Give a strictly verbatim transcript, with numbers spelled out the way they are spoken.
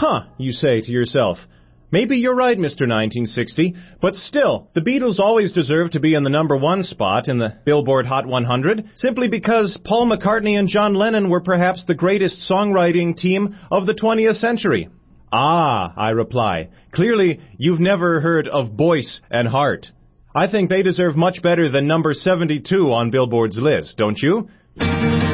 Huh, you say to yourself. Maybe you're right, Mister nineteen sixty, but still, the Beatles always deserve to be in the number one spot in the Billboard Hot one hundred, simply because Paul McCartney and John Lennon were perhaps the greatest songwriting team of the twentieth century. Ah, I reply, clearly you've never heard of Boyce and Hart. I think they deserve much better than number seventy-two on Billboard's list, don't you?